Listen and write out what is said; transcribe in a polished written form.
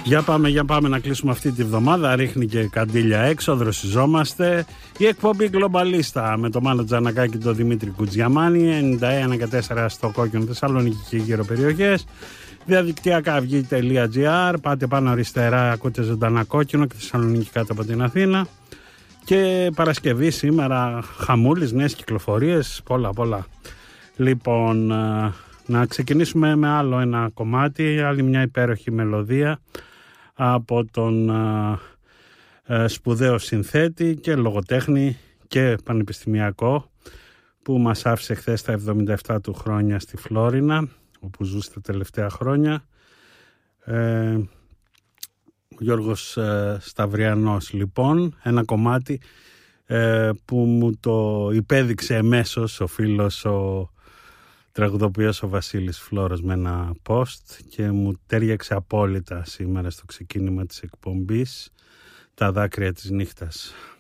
Για πάμε να κλείσουμε αυτή τη βδομάδα. Ρίχνει και καντήλια έξω, δροσιζόμαστε. Η εκπομπή Γκλομπαλίστα με τον Μάνο Τζανακάκη και τον Δημήτρη Κουτζιαμάνη, 91,4 στο Κόκκινο Θεσσαλονίκη και γύρω περιοχές. Διαδικτυακά αυγή.gr. Πάτε πάνω αριστερά, ακούτε ζωντανά Κόκκινο και Θεσσαλονίκη κάτω από την Αθήνα. Και Παρασκευή σήμερα, χαμούλης, νέες κυκλοφορίες, πολλά. Λοιπόν, να ξεκινήσουμε με άλλο ένα κομμάτι, άλλη μια υπέροχη μελωδία από τον σπουδαίο συνθέτη και λογοτέχνη και πανεπιστημιακό που μας άφησε χθες τα 77 του χρόνια στη Φλόρινα, όπου ζούσε τα τελευταία χρόνια, ο Γιώργος Σταυριανός. Λοιπόν, ένα κομμάτι που μου το υπέδειξε εμέσως ο φίλος ο τραγουδοποιός ο Βασίλης Φλόρος με ένα post και μου τέριαξε απόλυτα σήμερα στο ξεκίνημα της εκπομπής, τα δάκρυα της νύχτας.